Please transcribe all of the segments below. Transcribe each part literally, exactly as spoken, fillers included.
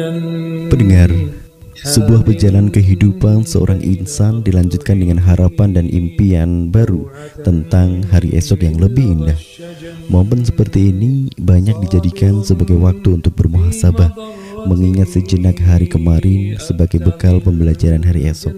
Pendengar, sebuah perjalanan kehidupan seorang insan dilanjutkan dengan harapan dan impian baru tentang hari esok yang lebih indah. Momen seperti ini banyak dijadikan sebagai waktu untuk bermuhasabah, mengingat sejenak hari kemarin sebagai bekal pembelajaran hari esok.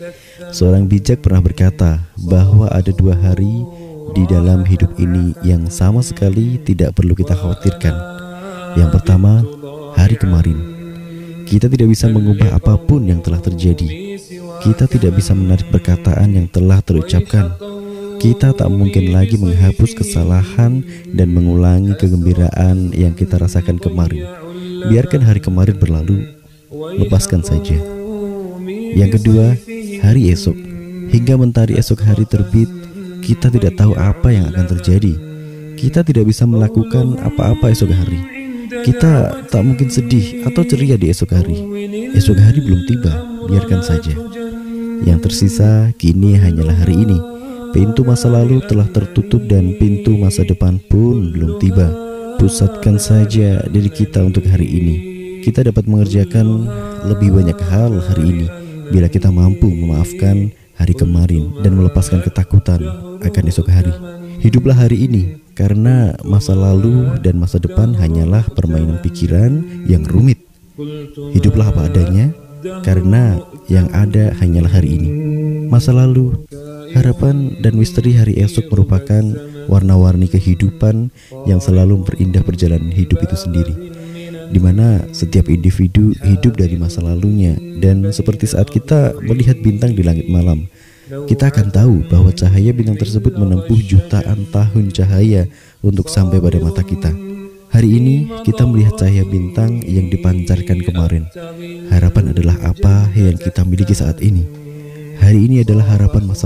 Seorang bijak pernah berkata bahwa ada dua hari di dalam hidup ini yang sama sekali tidak perlu kita khawatirkan. Yang pertama, hari kemarin. Kita tidak bisa mengubah apapun yang telah terjadi. Kita tidak bisa menarik perkataan yang telah terucapkan. Kita tak mungkin lagi menghapus kesalahan dan mengulangi kegembiraan yang kita rasakan kemarin. Biarkan hari kemarin berlalu, lepaskan saja. Yang kedua, hari esok. Hingga mentari esok hari terbit, kita tidak tahu apa yang akan terjadi. Kita tidak bisa melakukan apa-apa esok hari. Kita tak mungkin sedih atau ceria di esok hari. Esok hari belum tiba, biarkan saja. Yang tersisa kini hanyalah hari ini. Pintu masa lalu telah tertutup dan pintu masa depan pun belum tiba. Pusatkan saja diri kita untuk hari ini. Kita dapat mengerjakan lebih banyak hal hari ini bila kita mampu memaafkan hari kemarin dan melepaskan ketakutan akan esok hari. Hiduplah hari ini, karena masa lalu dan masa depan hanyalah permainan pikiran yang rumit. Hiduplah apa adanya, karena yang ada hanyalah hari ini. Masa lalu, harapan dan misteri hari esok merupakan warna-warni kehidupan yang selalu memperindah perjalanan hidup itu sendiri, di mana setiap individu hidup dari masa lalunya. Dan seperti saat kita melihat bintang di langit malam, kita akan tahu bahwa cahaya bintang tersebut menempuh jutaan tahun cahaya untuk sampai pada mata kita. Hari ini kita melihat cahaya bintang yang dipancarkan kemarin. Harapan adalah apa yang kita miliki saat ini. Hari ini adalah harapan masa